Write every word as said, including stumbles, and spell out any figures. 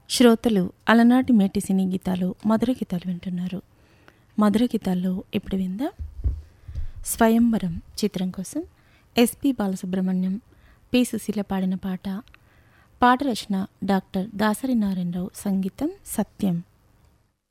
శ్రోతలు అలనాటి మేటి సినీ గీతాలు మధుర గీతాలు వింటున్నారు. మధుర గీతాల్లో ఇప్పుడు విందాం స్వయంవరం చిత్రం కోసం ఎస్పి బాలసుబ్రహ్మణ్యం, పి సుశీల పాడిన పాట. పాట రచన డాక్టర్ దాసరి నారాయణరావు, సంగీతం సత్యం.